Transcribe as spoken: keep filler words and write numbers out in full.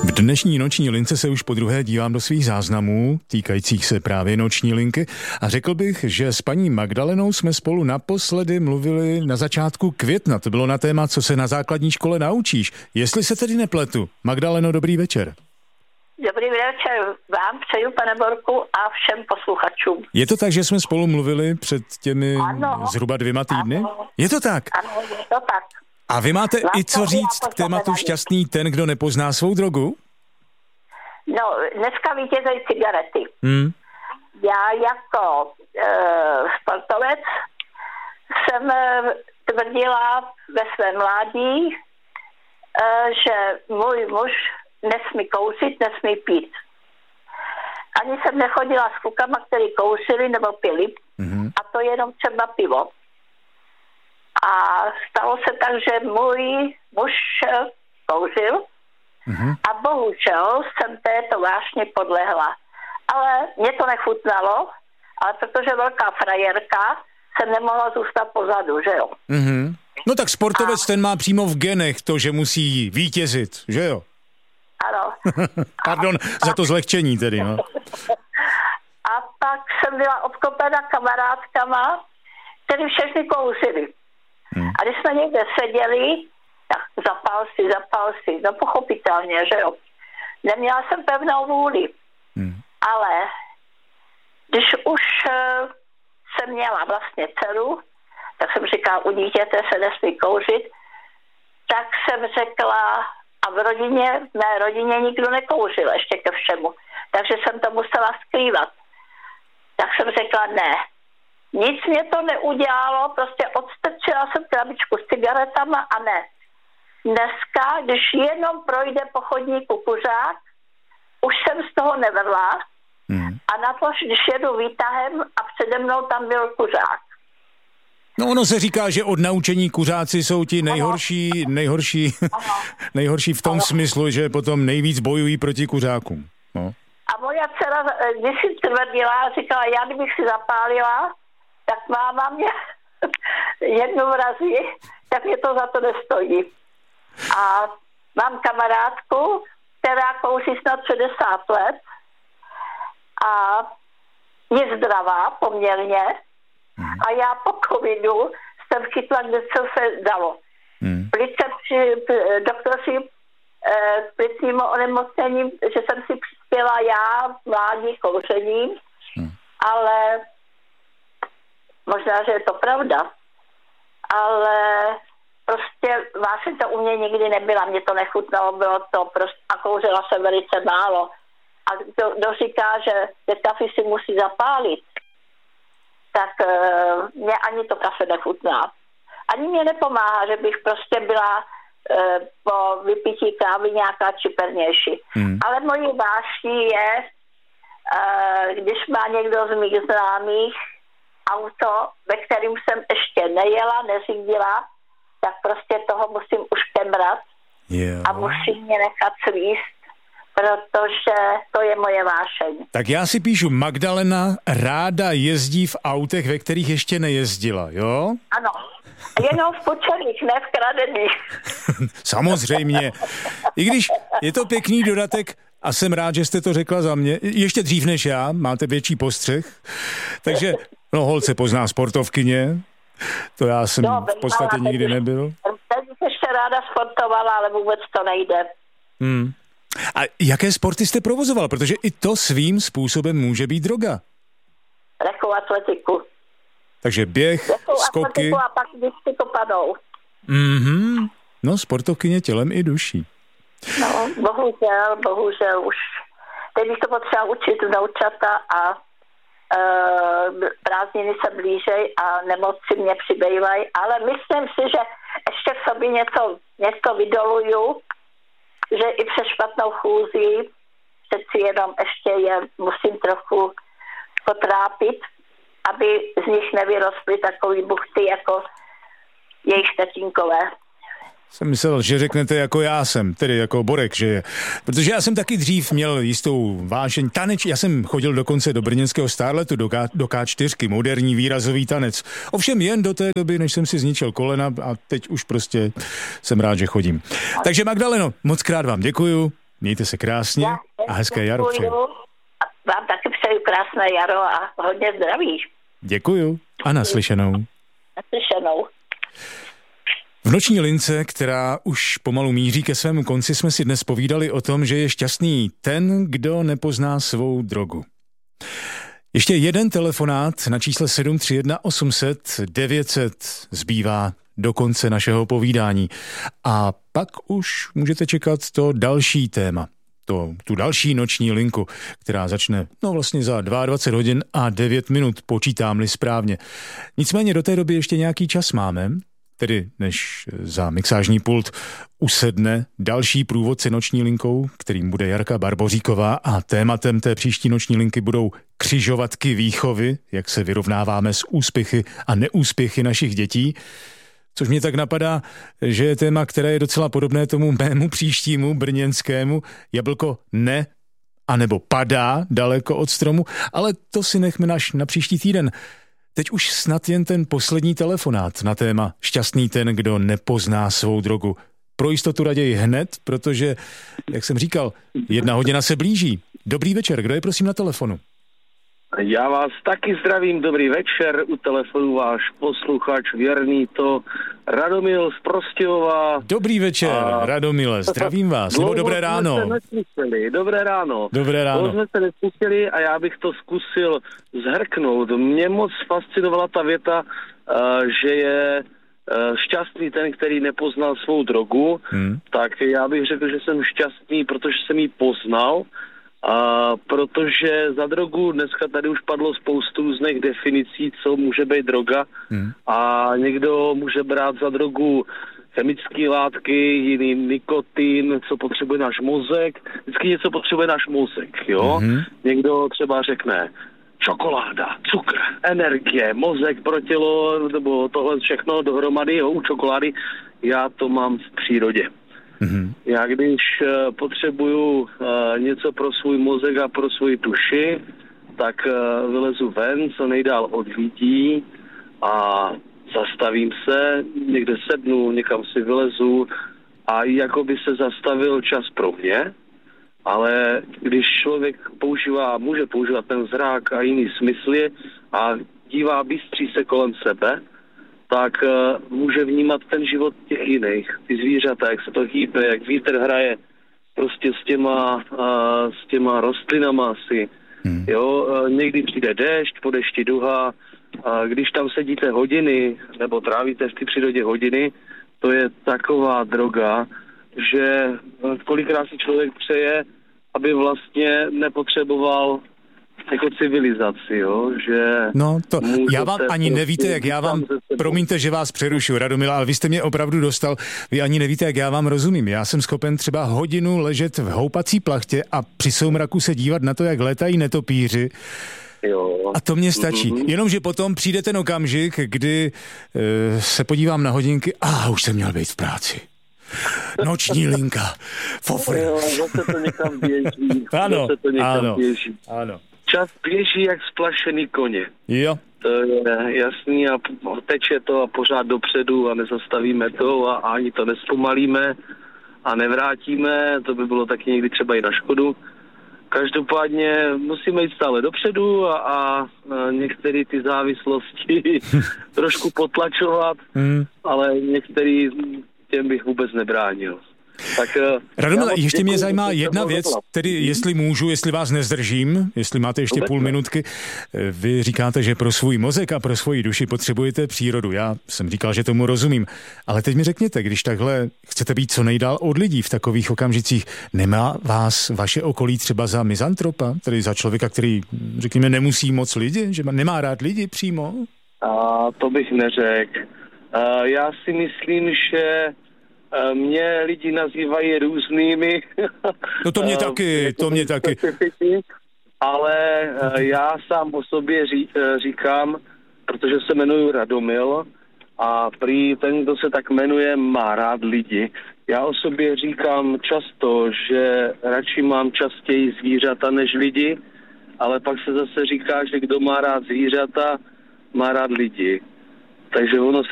V dnešní noční lince se už podruhé dívám do svých záznamů, týkajících se právě noční linky, a řekl bych, že s paní Magdalenou jsme spolu naposledy mluvili na začátku května. To bylo na téma, co se na základní škole naučíš. Jestli se tedy nepletu. Magdaleno, dobrý večer. Dobrý večer vám přeju, pane Borku, a všem posluchačům. Je to tak, že jsme spolu mluvili před těmi ano, zhruba dvěma týdny? Ano. Je to tak? Ano, je to tak. A vy máte Vám i co říct k tématu šťastný ten, kdo nepozná svou drogu? No, dneska vítězejí cigarety. Hmm. Já jako e, sportovec jsem e, tvrdila ve svém mládí, e, že můj muž nesmí kouřit, nesmí pít. Ani jsem nechodila s klukama, který kouřili nebo pili, mm-hmm. a to jenom třeba pivo. A stalo se tak, že můj muž kouřil, mm-hmm. a bohužel jsem této vášně podlehla. Ale mě to nechutnalo, ale protože velká frajerka jsem nemohla zůstat pozadu, že jo. Mm-hmm. No tak sportovec a... ten má přímo v genech to, že musí vítězit, že jo? Ano. Pardon a za to zlehčení tedy, no. A pak jsem byla obklopena kamarádkama, který všechny kouřili. Hmm. A když jsme někde seděli, tak zapal si, zapal si, no pochopitelně, že jo. Neměla jsem pevnou vůli. Hmm. Ale když už uh, jsem měla vlastně dceru, tak jsem říkala, u dítěte se nesmí kouřit, tak jsem řekla, a v rodině, v mé rodině nikdo nekouřil ještě ke všemu. Takže jsem to musela skrývat. Tak jsem řekla ne. Nic mě to neudělalo, prostě odstrčila jsem krabičku s cigaretama a ne. Dneska, když jenom projde po chodníku kuřák, už jsem z toho nevrla, hmm. a na to, když jedu výtahem a přede mnou tam byl kuřák. No ono se říká, že od naučení kuřáci jsou ti nejhorší, nejhorší, nejhorší v tom ano. smyslu, že potom nejvíc bojují proti kuřákům. No. A moja dcera, když si tvrdila, říkala, já kdybych si zapálila, tak máma mě jednu vrazí, tak mě to za to nestojí. A mám kamarádku, která kouří snad šedesát let a je zdravá poměrně. Hmm. A já po covidu jsem chytla, kde co se dalo. Hmm. Plice při, doktor si eh, plicním onemocněním, že jsem si přispěla já v mládí kouřením, hmm. ale možná, že je to pravda. Ale prostě vášeň to u mě nikdy nebyla, mě to nechutnalo, bylo to prostě, a kouřila se velice málo. A kdo, kdo říká, že kafe si musí zapálit, tak uh, mě ani to kafe nechutná. Ani mě nepomáhá, že bych prostě byla uh, po vypití kávy nějaká čipernější. Hmm. Ale mojí vášní je, uh, když má někdo z mých známých auto, ve kterým jsem ještě nejela, neřídila, tak prostě toho musím už kemrat jo. a musím mě nechat svíst, protože to je moje vášeň. Tak já si píšu, Magdalena ráda jezdí v autech, ve kterých ještě nejezdila, jo? Ano, jenom v počerných, ne v kradených. Samozřejmě. I když je to pěkný dodatek a jsem rád, že jste to řekla za mě. Ještě dřív než já, máte větší postřeh. Takže, no holce pozná sportovkyně, to já jsem no, v podstatě nikdy nebyl. Teď bych ještě ráda sportovala, ale vůbec to nejde. Hmm. A jaké sporty jste provozoval? Protože i to svým způsobem může být droga. Lehkou atletiku. Takže běh, Lehkou skoky. A pak vystupadou. Mhm. No, sportovkyně tělem i duší. No, bohužel, bohužel už. Teď bych to potřeba učit vnoučata a uh, prázdniny se blížej a nemoci mě přibývají, ale myslím si, že ještě v sobě něco, něco vydoluju, že i přes špatnou chůzí přeci jenom ještě je musím trochu potrápit, aby z nich nevyrostly takový buchty jako jejich tatínkové. Jsem myslel, že řeknete jako já jsem, tedy jako Borek, že je. Protože já jsem taky dřív měl jistou vášeň taneč, já jsem chodil dokonce do brněnského Starletu, do, K, do ká čtyři, moderní výrazový tanec. Ovšem jen do té doby, než jsem si zničil kolena a teď už prostě jsem rád, že chodím. Takže Magdaleno, moc krát vám děkuju. Mějte se krásně a hezké jaro přeju. Vám taky přeju krásné jaro a hodně zdraví. Děkuju a naslyšenou. Naslyšenou. V noční lince, která už pomalu míří ke svému konci, jsme si dnes povídali o tom, že je šťastný ten, kdo nepozná svou drogu. Ještě jeden telefonát na čísle sedm tři jedna osm set devět set zbývá do konce našeho povídání. A pak už můžete čekat to další téma, to, tu další noční linku, která začne no vlastně za dvacet dva hodin a devět minut, počítám-li správně. Nicméně do té doby ještě nějaký čas máme, tedy než za mixážní pult usedne další průvodce noční linkou, kterým bude Jarka Barboříková, a tématem té příští noční linky budou křižovatky výchovy, jak se vyrovnáváme s úspěchy a neúspěchy našich dětí. Což mě tak napadá, že je téma, které je docela podobné tomu mému příštímu brněnskému. Jablko ne, anebo padá daleko od stromu, ale to si nechme naš na příští týden. Teď už snad jen ten poslední telefonát na téma šťastný ten, kdo nepozná svou drogu. Pro jistotu raději hned, protože, jak jsem říkal, jedna hodina se blíží. Dobrý večer, kdo je prosím na telefonu? Já vás taky zdravím, dobrý večer, u telefonu váš posluchač věrný to Radomil z Prostějova. Dobrý večer, a... Radomile, zdravím vás, nebo dobré ráno. Jsme se neslyšeli, dobré ráno. Dobré ráno. Dlouho jsme se neslyšeli a já bych to zkusil zhrknout. Mě moc fascinovala ta věta, že je šťastný ten, který nepoznal svou drogu, hmm. tak já bych řekl, že jsem šťastný, protože jsem ji poznal. A protože za drogu dneska tady už padlo spoustu různých definicí, co může být droga, hmm. a někdo může brát za drogu chemické látky, jiný nikotin, co potřebuje náš mozek, vždycky něco potřebuje náš mozek, jo. Hmm. Někdo třeba řekne čokoláda, cukr, energie, mozek pro tělo, nebo tohle všechno dohromady, jo, u čokolády, já to mám v přírodě. Mm-hmm. Já když uh, potřebuju uh, něco pro svůj mozek a pro svoji duši, tak uh, vylezu ven, co nejdál od lidí a zastavím se, někde sednu, někam si vylezu a jako by se zastavil čas pro mě, ale když člověk používá, může používat ten zrak a jiný smysly a dívá, bystří se kolem sebe, tak uh, může vnímat ten život těch jiných, ty zvířata, jak se to hýbe, jak vítr hraje prostě s těma, uh, s těma rostlinama asi. Hmm. Jo, uh, někdy přijde déšť, po dešti duha, a když tam sedíte hodiny, nebo trávíte v té přírodě hodiny, to je taková droga, že kolikrát si člověk přeje, aby vlastně nepotřeboval jako civilizaci, jo, že... No to, já vám ani nevíte, jak já vám, promiňte, že vás přerušu, Radomila, ale vy jste mě opravdu dostal, vy ani nevíte, jak já vám rozumím. Já jsem schopen třeba hodinu ležet v houpací plachtě a při soumraku se dívat na to, jak létají netopíři. Jo. A to mě stačí. Mm-hmm. Jenomže potom přijde ten okamžik, kdy uh, se podívám na hodinky a ah, už jsem měl být v práci. Noční linka. Fofr. Jo, zase to někam běží. Ano, zase to někam ano, běží. ano. Čas běží jak splašený koně. Jo. To je jasný a teče to a pořád dopředu a nezastavíme to a ani to nespomalíme a nevrátíme, to by bylo taky někdy třeba i na škodu. Každopádně musíme jít stále dopředu a, a některé ty závislosti trošku potlačovat, mm. ale některý těm bych vůbec nebránil. Tak, Radomile, ještě mě zajímá jedna věc, tedy jestli můžu, jestli vás nezdržím, jestli máte ještě půl minutky. Vy říkáte, že pro svůj mozek a pro svoji duši potřebujete přírodu. Já jsem říkal, že tomu rozumím. Ale teď mi řekněte, když takhle chcete být co nejdál od lidí v takových okamžicích, nemá vás vaše okolí třeba za mizantropa, tedy za člověka, který, řekněme, nemusí moc lidi, že nemá rád lidi přímo? A to bych neřekl. Já si myslím, že mě lidi nazývají různými. No to mě taky, to mě taky. Ale já sám o sobě ří, říkám, protože se jmenuji Radomil a prý ten, kdo se tak jmenuje, má rád lidi. Já o sobě říkám často, že radši mám častěji zvířata než lidi, ale pak se zase říká, že kdo má rád zvířata, má rád lidi. Takže ono